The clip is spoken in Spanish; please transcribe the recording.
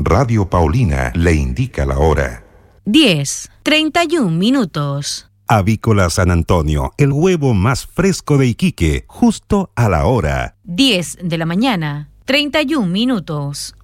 Radio Paulina le indica la hora. 10:31. Avícola San Antonio, el huevo más fresco de Iquique, justo a la hora. 10 de la mañana, 31 minutos.